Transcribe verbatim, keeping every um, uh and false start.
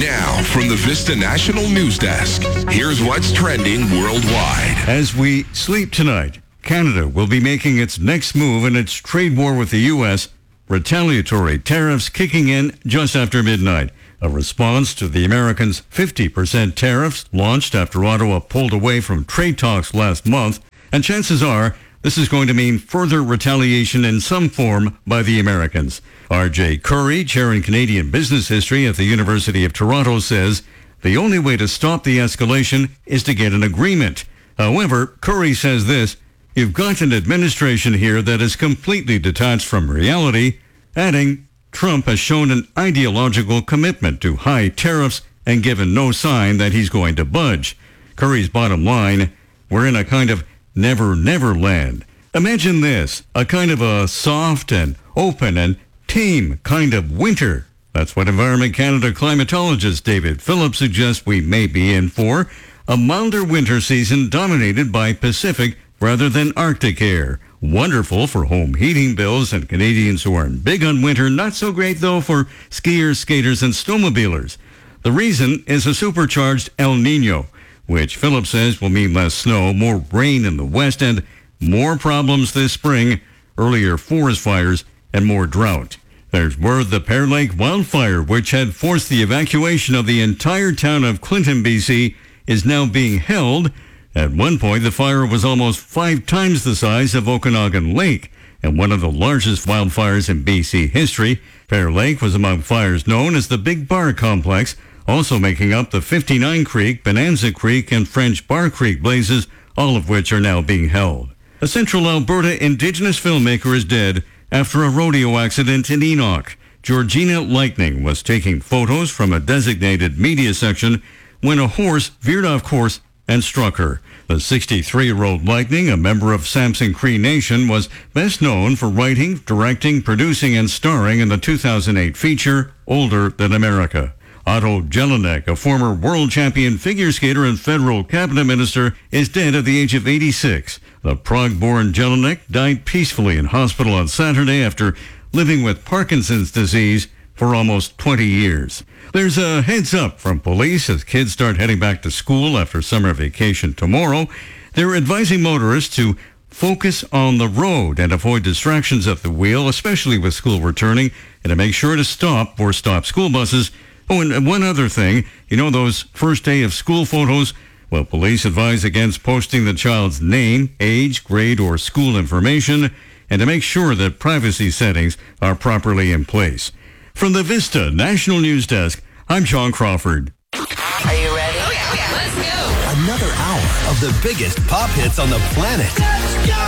Now, from the Vista National News Desk, here's what's trending worldwide. As we sleep tonight, Canada will be making its next move in its trade war with the U S, retaliatory tariffs kicking in just after midnight. A response to the Americans' fifty percent tariffs launched after Ottawa pulled away from trade talks last month. And chances are this is going to mean further retaliation in some form by the Americans. R J Curry, chair in Canadian business history at the University of Toronto, says the only way to stop the escalation is to get an agreement. However, Curry says this: you've got an administration here that is completely detached from reality, adding, Trump has shown an ideological commitment to high tariffs and given no sign that he's going to budge. Curry's bottom line: we're in a kind of never-never land. Imagine this, a kind of a soft and open and tame kind of winter. That's what Environment Canada climatologist David Phillips suggests we may be in for, a milder winter season dominated by Pacific rather than Arctic air. Wonderful for home heating bills and Canadians who aren't big on winter. Not so great, though, for skiers, skaters, and snowmobilers. The reason is a supercharged El Nino, which Phillips says will mean less snow, more rain in the west, and more problems this spring, earlier forest fires, and more drought. There's word the Pear Lake wildfire, which had forced the evacuation of the entire town of Clinton, B C, is now being held. At one point, the fire was almost five times the size of Okanagan Lake, and one of the largest wildfires in B C history. Pear Lake was among fires known as the Big Bar Complex, also making up the fifty-nine Creek, Bonanza Creek, and French Bar Creek blazes, all of which are now being held. A Central Alberta Indigenous filmmaker is dead after a rodeo accident in Enoch. Georgina Lightning was taking photos from a designated media section when a horse veered off course and struck her. The sixty-three-year-old Lightning, a member of Samson Cree Nation, was best known for writing, directing, producing, and starring in the two thousand eight feature Older Than America. Otto Jelinek, a former world champion figure skater and federal cabinet minister, is dead at the age of eighty-six. The Prague-born Jelinek died peacefully in hospital on Saturday after living with Parkinson's disease for almost twenty years. There's a heads up from police as kids start heading back to school after summer vacation tomorrow. They're advising motorists to focus on the road and avoid distractions at the wheel, especially with school returning, and to make sure to stop or stop school buses. Oh, and one other thing, you know those first day of school photos? Well, police advise against posting the child's name, age, grade, or school information, and to make sure that privacy settings are properly in place. From the Vista National News Desk, I'm Sean Crawford. Are you ready? Oh, yeah, oh, yeah. Let's go. Another hour of the biggest pop hits on the planet.